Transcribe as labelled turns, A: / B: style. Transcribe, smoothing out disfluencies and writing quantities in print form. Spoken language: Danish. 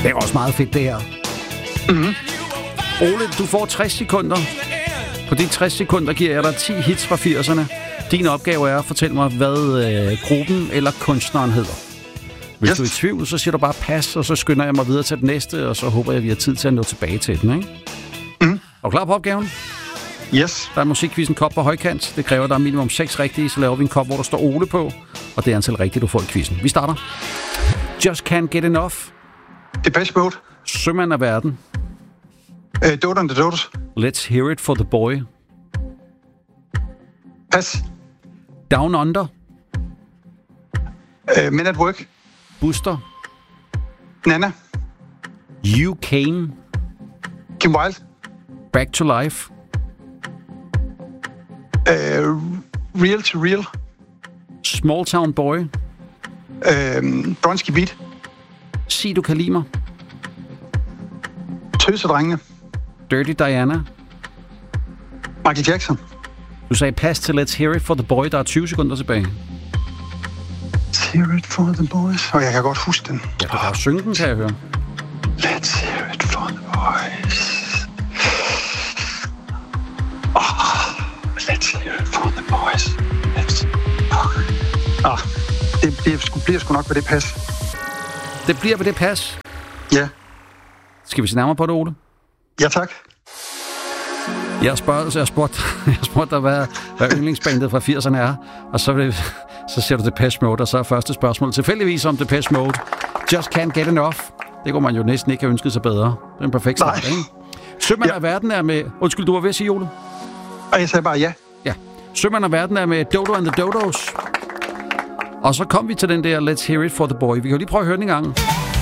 A: Det er også meget fedt, det her.
B: Mm-hmm.
A: Ole, du får 60 sekunder. På de 60 sekunder giver jeg dig 10 hits fra 80'erne. Din opgave er at fortælle mig, hvad gruppen eller kunstneren hedder. Hvis du er i tvivl, så siger du bare pas, og så skynder jeg mig videre til det næste, og så håber jeg, at vi har tid til at nå tilbage til den, ikke?
B: Mm.
A: Er du klar på opgaven?
B: Yes.
A: Der er musikquizzen kop på højkant. Det kræver, at der er minimum 6 rigtige, så laver vi en kop, hvor der står Ole på, og det er antal rigtige, du får i quizzen. Vi starter. Just Can't Get Enough.
B: Depeche Mode.
A: Sømand af verden.
B: Dodo and the Dodos.
A: Let's Hear It for the Boy.
B: Pas.
A: Down Under.
B: Men at Work.
A: Buster.
B: Nana.
A: You Came.
B: Kim Wilde.
A: Back to Life.
B: Real to Real.
A: Small Town Boy.
B: Bronski Beat.
A: Sig du kan lide mig.
B: Tøsedrengene.
A: Dirty Diana.
B: Michael Jackson.
A: Du sagde pas til Let's Hear It for the Boy. Der er 20 sekunder tilbage.
B: Let's Hear It for the Boys. Og jeg kan godt huske den.
A: Ja, du kan synge den, kan jeg høre.
B: Let's Hear It for the Boys. Let's Hear It for the Boys. Det bliver sgu nok ved det pas.
A: Det bliver ved det pas.
B: Ja.
A: Skal vi se nærmere på det, Ole?
B: Ja, tak.
A: Jeg har spurgt dig, hvad yndlingsbandet fra 80'erne er, og så siger du Depeche Mode, og så er første spørgsmål tilfældigvis om Depeche Mode. Just Can't Get Enough. Det kunne man jo næsten ikke have ønsket sig bedre. Det er en perfekt start, ikke? Sømand af verden er med... Undskyld, du var ved at sige, Ole?
B: Og jeg sagde bare ja.
A: Ja. Sømand af verden er med Dodo and the Dodos. Og så kom vi til den der Let's Hear It for the Boy. Vi kan jo lige prøve at høre den en gang.